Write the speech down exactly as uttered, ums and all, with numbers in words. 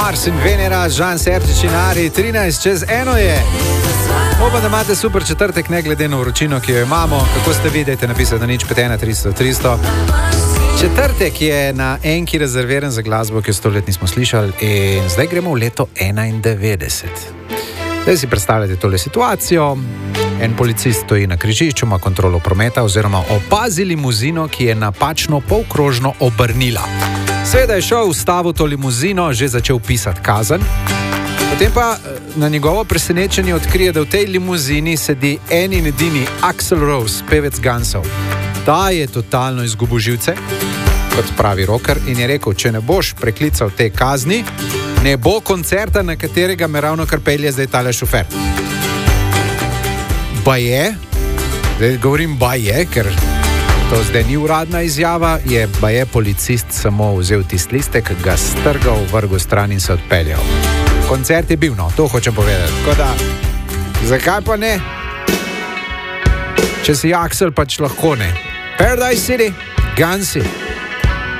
Mars in Venera, Žan Sertič in Ari, trinajst čez eno je. Upam, da imate super četrtek, ne glede na vročino, ki jo imamo. Kako ste vidite, napisati na nič pet ena tristo tristo. Četrtek je na enki rezerviran za glasbo, ki jo sto let nismo slišali, in zdaj gremo v leto enaindevetdeset. Zdaj si predstavljate tole situacijo. En policist stoji na križišču, ima kontrolo prometa oziroma opazi limuzino, ki je napačno polkrožno obrnila. Seveda je šel, ustavil to limuzino, že začel pisati kazen. Potem pa na njegovo presenečenje odkrije, da v tej limuzini sedi en in edini Axl Rose, pevec Gunsov. Ta je totalno izgubil živce, kot pravi rocker, in je rekel, če ne boš preklical te kazni, ne bo koncerta, na katerega me ravno kar pelje zdaj tale šofer. Ba je, zdaj govorim ba je, ker to zdaj ni uradna izjava, je ba je policist samo vzel tist listek, ga strgal, vrgel stran in se odpeljal. Koncert je bil, no, to hočem povedati. Tako da, zakaj pa ne? Če si Axl, pač lahko ne. Paradise City, Gunsi.